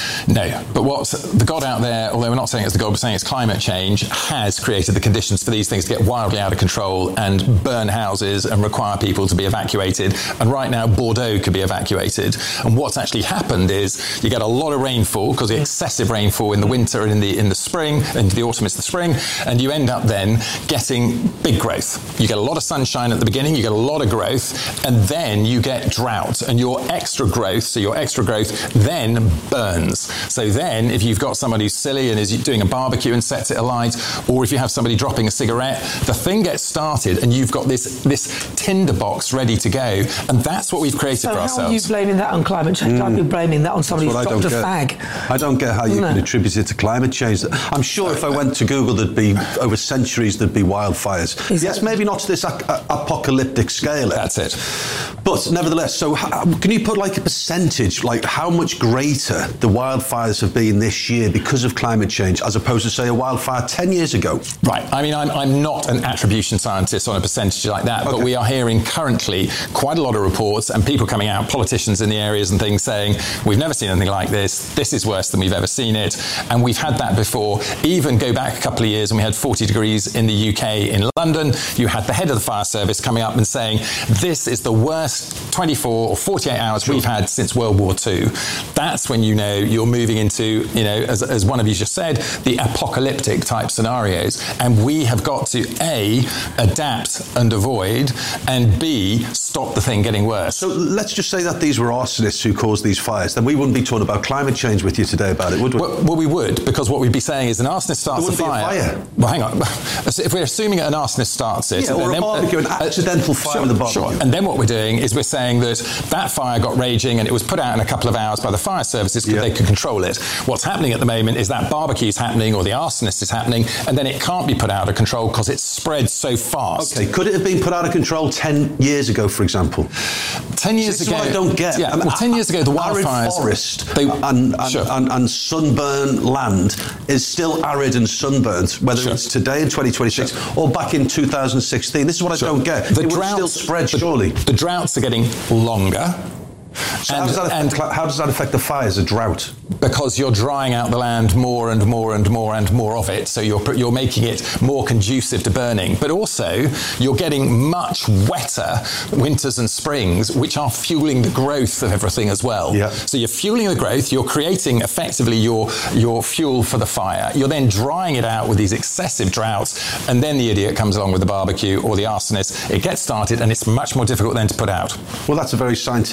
No, but what the god out there, although we're not saying it's the god, we're saying it's climate change, has created the conditions for these things to get wildly out of control and burn houses and require people to be evacuated. And right now, Bordeaux could be evacuated. And what's actually happened is you get a lot of rainfall because the excessive rainfall in the winter and in the in the spring, into the autumn is the spring, and you end up then getting big growth. You get a lot of sunshine at the beginning, you get a lot of growth, and then you get drought, and your extra growth, so your extra growth then burns. So then, if you've got somebody who's silly and is doing a barbecue and sets it alight, or if you have somebody dropping a cigarette, the thing gets started and you've got this this tinderbox ready to go. And that's what we've created so for ourselves. So how are you blaming that on climate change? Mm. I'd be blaming that on somebody who's dropped a fag. I don't get how you no. can attribute it to climate change. I'm sure if I went to Google, there'd be, over centuries, there'd be wildfires. Is yes, that... maybe not to this ac- apocalyptic scale. That's it. But nevertheless, so how, can you put like a percentage, like how much greater the wildfires have been this year because of climate change as opposed to, say, a wildfire ten years ago? Right. I mean, I'm, I'm not an attribution scientist on a percentage like that, okay. but we are hearing currently quite a lot of reports and people coming out, politicians in the areas and things saying, we've never seen anything like this. This is worse than we've ever seen it. And we've had that before. Even go back a couple of years and we had forty degrees in the U K in London. You had the head of the fire service coming up and saying, this is the worst twenty-four or forty-eight hours sure. we've had since World War Two. That's when you know you're moving into, you know, as, as one of you just said, the apocalyptic type scenarios. And we have got to A, adapt and avoid, and B, stop the thing getting worse. So let's just say that these were arsonists who caused these fires. Then we wouldn't be talking about climate change with you today about it, would we? Well, well we would, because what we'd be saying is an arsonist starts a fire. Be a fire. Well, hang on. If we're assuming an arsonist starts it, yeah, or then, a barbecue, an accidental uh, fire sure, in the barbecue. Sure. And then what we're doing is we're saying that that fire got raging and it was put out in a couple of hours by the fire services because yeah. they could control it. What's happening at the moment is that barbecue is happening or the arsonist is happening, and then it can't be put out of control because it's spread so fast. Okay, could it have been put out of control ten years ago, for example? Ten years this ago, is what I don't get. Yeah, I mean, well, ten years ago, the wildfires, arid forest they, and, and, sure. and, and sunburned land is still arid and sunburnt, whether sure. it's today in twenty twenty-six sure. or back in two thousand sixteen. This is what sure. I don't get. The it droughts, would still spread, the, surely. The droughts are getting longer. So and, how, does that affect, and, how does that affect the fires, a drought? Because you're drying out the land more and more and more and more of it, so you're you're making it more conducive to burning. But also, you're getting much wetter winters and springs, which are fueling the growth of everything as well. Yeah. So you're fueling the growth, you're creating effectively your, your fuel for the fire. You're then drying it out with these excessive droughts, and then the idiot comes along with the barbecue or the arsonist. It gets started, and it's much more difficult then to put out. Well, that's a very scientific and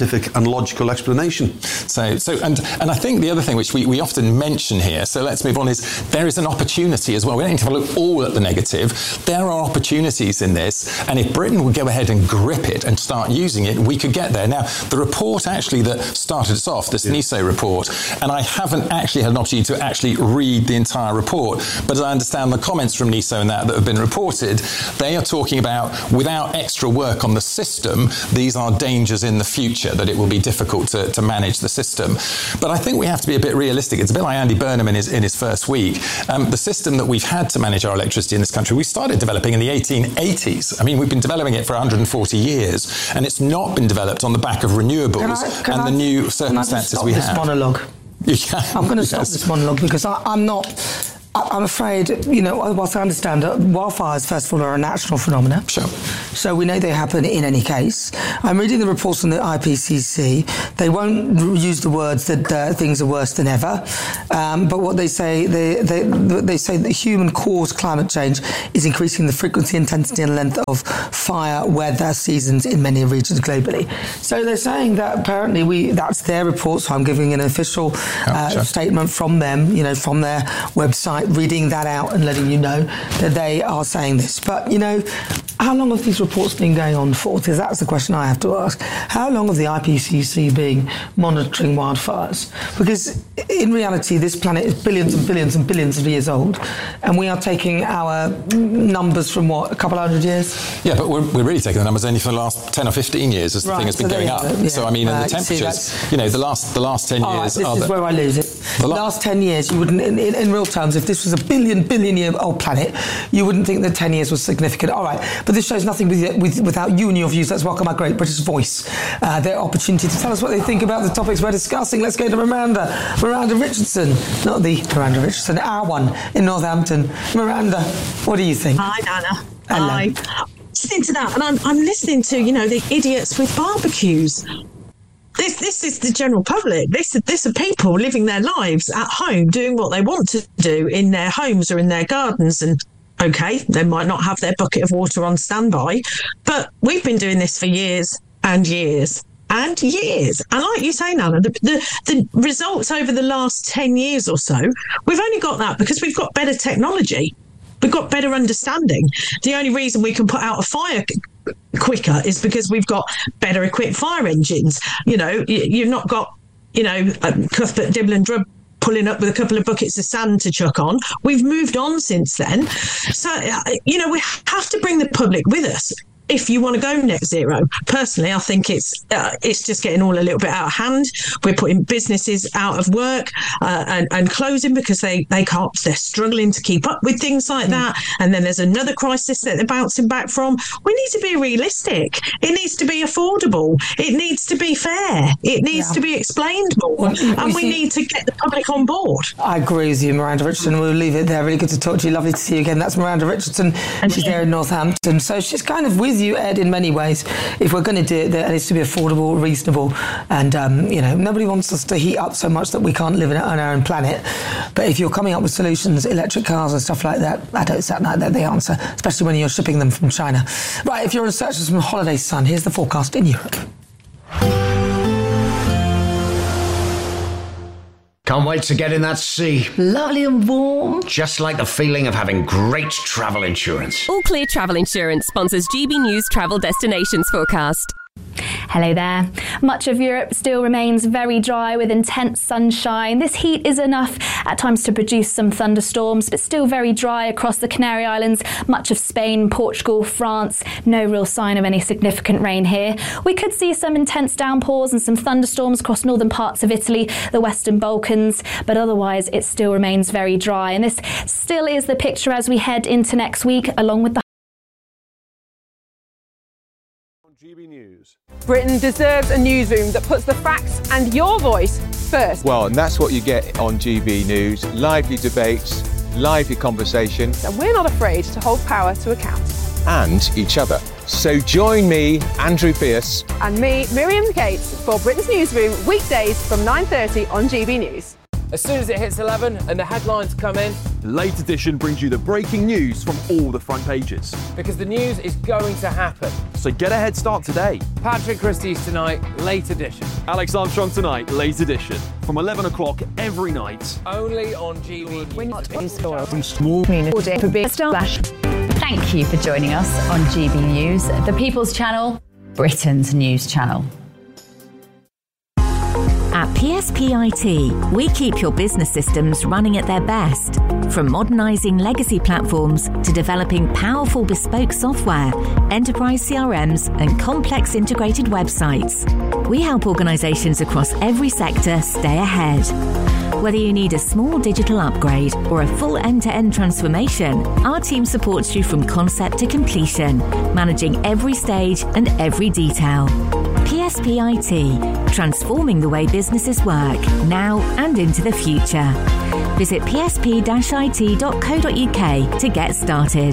and logical explanation. So, so and, and I think the other thing which we, we often mention here, so let's move on, is there is an opportunity as well. We don't need to look all at the negative. There are opportunities in this, and if Britain would go ahead and grip it and start using it, we could get there. Now, the report actually that started us off, this yeah. NISO report, and I haven't actually had an opportunity to actually read the entire report, but as I understand the comments from NISO and that that have been reported, they are talking about without extra work on the system, these are dangers in the future, that it will be difficult to, to manage the system. But I think we have to be a bit realistic. It's a bit like Andy Burnham in his, in his first week. Um, the system that we've had to manage our electricity in this country, we started developing in the eighteen eighties. I mean, we've been developing it for one hundred forty years, and it's not been developed on the back of renewables can I, can and I, the new circumstances we this have. Monologue? Yeah. I'm going to yes. stop this monologue because I, I'm not... I'm afraid, you know, whilst I understand that wildfires, first of all, are a national phenomenon. Sure. So we know they happen in any case. I'm reading the reports from the I P C C. They won't use the words that uh, things are worse than ever. Um, but what they say, they, they, they say that human-caused climate change is increasing the frequency, intensity and length of fire weather seasons in many regions globally. So they're saying that apparently we that's their report, so I'm giving an official uh, oh, sure. statement from them, you know, from their website, reading that out and letting you know that they are saying this. But, you know, how long have these reports been going on for? Because that's the question I have to ask. How long have the I P C C been monitoring wildfires? Because in reality, this planet is billions and billions and billions of years old, and we are taking our numbers from, what, a couple hundred years? Yeah, but we're, we're really taking the numbers only for the last ten or fifteen years as the right, thing has been so going up. Yeah. So, I mean, and uh, the temperatures, see, you know, the last the last ten All years... Right, this are is the, where I lose it. The la- last ten years, you wouldn't, in, in, in real terms, if this was a billion, billion year old planet, you wouldn't think that ten years was significant. All right, but this shows nothing with, with, without you and your views. Let's welcome our great British voice, uh, their opportunity to tell us what they think about the topics we're discussing. Let's go to Miranda. Miranda Richardson, not the Miranda Richardson, our one in Northampton. Miranda, what do you think? Hi, Nana. Hello. Hi. Listening to that, and I'm, I'm listening to, you know, the idiots with barbecues. This this is the general public. This this are people living their lives at home, doing what they want to do in their homes or in their gardens. And okay, they might not have their bucket of water on standby, but we've been doing this for years and years and years. And like you say, Nana, the, the, the results over the last ten years or so, we've only got that because we've got better technology. We've got better understanding. The only reason we can put out a fire quicker is because we've got better equipped fire engines. You know, you've not got, you know, Cuthbert Dibble and Drubb pulling up with a couple of buckets of sand to chuck on. We've moved on since then. So, you know, we have to bring the public with us if you want to go net zero. Personally, I think it's uh, it's just getting all a little bit out of hand. We're putting businesses out of work uh, and, and closing because they, they can't, they're struggling to keep up with things like mm. that. And then there's another crisis that they're bouncing back from. We need to be realistic. It needs to be affordable. It needs to be fair. It needs yeah. to be explained more. Well, and we see, need to get the public on board. I agree with you, Miranda Richardson. We'll leave it there. Really good to talk to you. Lovely to see you again. That's Miranda Richardson. And she's yeah. there in Northampton. So she's kind of with you, Ed, in many ways. If we're going to do it, it needs to be affordable, reasonable, and um, you know, nobody wants us to heat up so much that we can't live in, on our own planet. But if you're coming up with solutions, electric cars and stuff like that, I don't sound like they're the answer, especially when you're shipping them from China. Right, if you're in search of some holiday sun, here's the forecast in Europe. Can't wait to get in that sea. Lovely and warm. Just like the feeling of having great travel insurance. All Clear Travel Insurance sponsors G B News Travel Destinations Forecast. Hello there. Much of Europe still remains very dry with intense sunshine. This heat is enough at times to produce some thunderstorms, but still very dry across the Canary Islands, much of Spain, Portugal, France. No real sign of any significant rain here. We could see some intense downpours and some thunderstorms across northern parts of Italy, the Western Balkans, but otherwise it still remains very dry. And this still is the picture as we head into next week, along with the G B News. Britain deserves a newsroom that puts the facts and your voice first. Well, and that's what you get on G B News. Lively debates, lively conversation. And we're not afraid to hold power to account. And each other. So join me, Andrew Pearce. And me, Miriam Cates, for Britain's Newsroom, weekdays from nine thirty on G B News. As soon as it hits eleven and the headlines come in, the Late Edition brings you the breaking news from all the front pages. Because the news is going to happen. So get a head start today. Patrick Christie's tonight, Late Edition. Alex Armstrong tonight, Late Edition. From eleven o'clock every night. Only on G B News. Thank you for joining us on G B News, the People's Channel, Britain's news channel. At P S P I T, we keep your business systems running at their best. From modernising legacy platforms to developing powerful bespoke software, enterprise C R Ms and complex integrated websites, we help organisations across every sector stay ahead. Whether you need a small digital upgrade or a full end-to-end transformation, our team supports you from concept to completion, managing every stage and every detail. P S P I T, transforming the way businesses work, now and into the future. Visit p s p dash i t dot co dot u k to get started.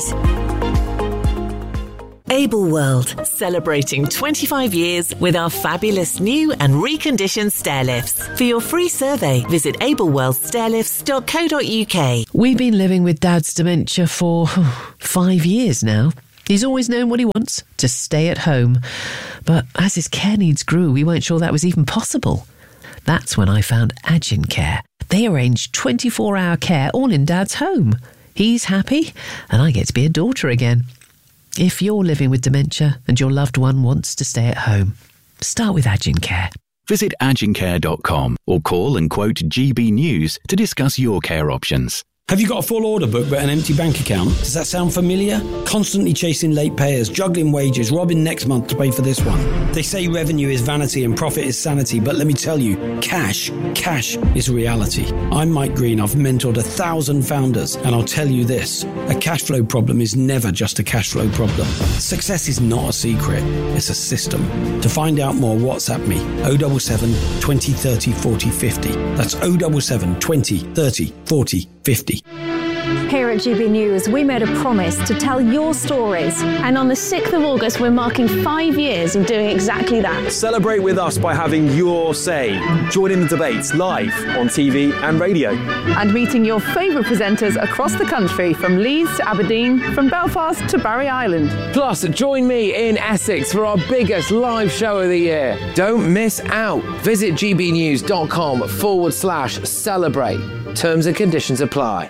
Able World, celebrating twenty-five years with our fabulous new and reconditioned stair lifts. For your free survey, visit able world stair lifts dot co dot u k. We've been living with Dad's dementia for five years now. He's always known what he wants, to stay at home. But as his care needs grew, we weren't sure that was even possible. That's when I found Agin Care. They arrange twenty-four hour care all in Dad's home. He's happy, and I get to be a daughter again. If you're living with dementia and your loved one wants to stay at home, start with Agin Care. Visit agin care dot com or call and quote G B News to discuss your care options. Have you got a full order book but an empty bank account? Does that sound familiar? Constantly chasing late payers, juggling wages, robbing next month to pay for this one. They say revenue is vanity and profit is sanity, but let me tell you, cash, cash is reality. I'm Mike Green. I've mentored a thousand founders, and I'll tell you this, a cash flow problem is never just a cash flow problem. Success is not a secret, it's a system. To find out more, WhatsApp me, oh seven seven, twenty, thirty, forty, fifty. That's oh seven seven, twenty, thirty, forty, fifty. Here at G B News, we made a promise to tell your stories. And on the sixth of August, we're marking five years of doing exactly that. Celebrate with us by having your say. Join in the debates live on T V and radio. And meeting your favourite presenters across the country, from Leeds to Aberdeen, from Belfast to Barry Island. Plus, join me in Essex for our biggest live show of the year. Don't miss out. Visit gbnews.com forward slash celebrate. Terms and conditions apply.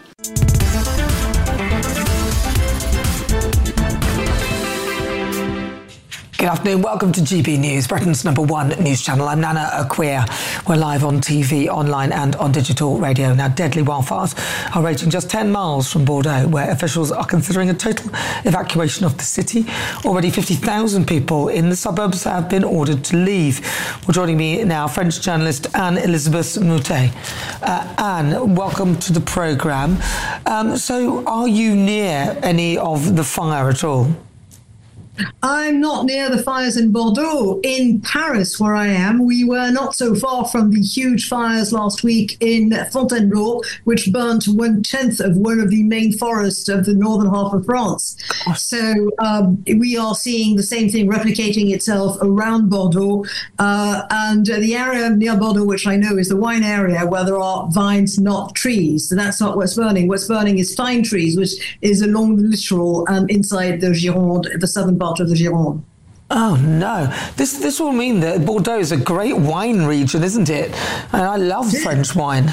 Good afternoon, welcome to G B News, Britain's number one news channel. I'm Nana Acquia. We're live on T V, online and on digital radio. Now, deadly wildfires are raging just ten miles from Bordeaux, where officials are considering a total evacuation of the city. Already fifty thousand people in the suburbs have been ordered to leave. Well, joining me now, French journalist Anne-Elisabeth Moutet. Uh, Anne, welcome to the programme. Um, so, are you near any of the fire at all? I'm not near the fires in Bordeaux. In Paris, where I am, we were not so far from the huge fires last week in Fontainebleau, which burnt one-tenth of one of the main forests of the northern half of France. So um, we are seeing the same thing replicating itself around Bordeaux. Uh, and the area near Bordeaux, which I know is the wine area, where there are vines, not trees. So that's not what's burning. What's burning is fine trees, which is along the littoral and inside the Gironde, the southern part of the Gironde. Oh no! This this will mean that Bordeaux is a great wine region, isn't it? And I love French wine.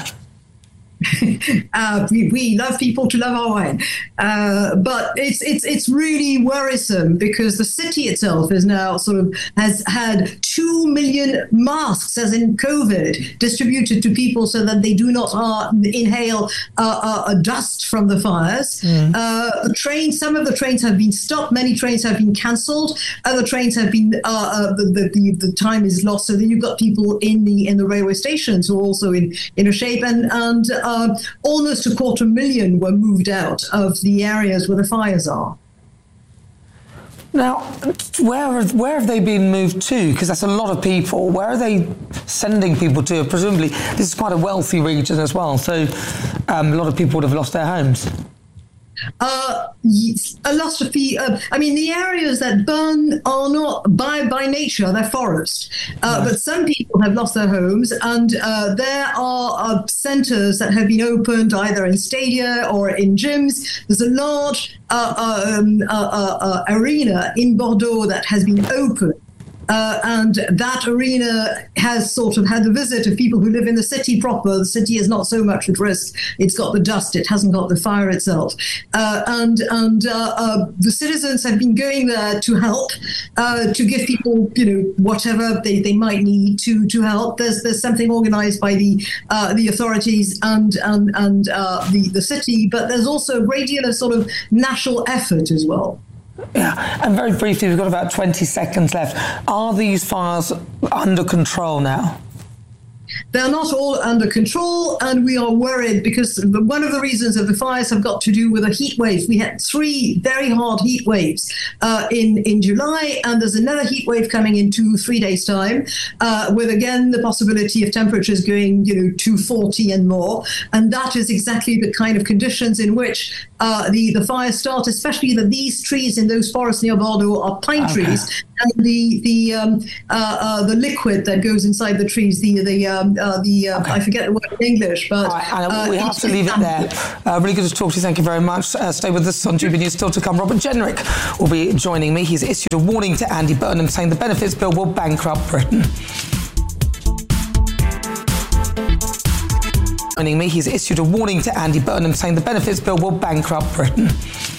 uh, we, we love people to love our wine, uh, but it's it's it's really worrisome because the city itself is now sort of has had two million masks, as in COVID, distributed to people so that they do not uh, inhale uh, uh, dust from the fires. Mm. Uh, the trains, some of the trains have been stopped. Many trains have been cancelled. Other trains have been uh, uh, the, the the the time is lost. So then you've got people in the in the railway stations who are also in in a shape and and. Uh, Uh, almost a quarter million were moved out of the areas where the fires are. Now, where have, where have they been moved to? Because that's a lot of people. Where are they sending people to? Presumably, this is quite a wealthy region as well, so um, a lot of people would have lost their homes. Uh, a lot of the, uh, I mean, the areas that burn are not by by nature, they're forest. Uh, yeah. But some people have lost their homes, and uh, there are uh, centres that have been opened either in stadia or in gyms. There's a large uh, um, uh, uh, uh, arena in Bordeaux that has been opened. Uh, and that arena has sort of had the visit of people who live in the city proper. The city is not so much at risk. It's got the dust. It hasn't got the fire itself. Uh, and and uh, uh, the citizens have been going there to help, uh, to give people, you know, whatever they, they might need to to help. There's there's something organised by the uh, the authorities and and and uh, the the city, but there's also a great deal of sort of national effort as well. Yeah, and very briefly, we've got about twenty seconds left. Are these fires under control now? They're not all under control, and we are worried because one of the reasons of the fires have got to do with a heat wave. We had three very hard heat waves uh, in, in July, and there's another heat wave coming in two, three days' time, uh, with, again, the possibility of temperatures going, you know, to forty and more. And that is exactly the kind of conditions in which uh, the, the fires start, especially that these trees in those forests near Bordeaux are pine okay. trees. And the the um, uh, uh, the liquid that goes inside the trees, the the um, uh, the uh, okay. I forget the word in English, but right, Anna, we uh, have to leave it there. Uh, really good to talk to you. Thank you very much. Uh, stay with us on G B News. Still to come. Robert Jenrick will be joining me. He's issued a warning to Andy Burnham, saying the benefits bill will bankrupt Britain. Joining me, he's issued a warning to Andy Burnham, saying the benefits bill will bankrupt Britain.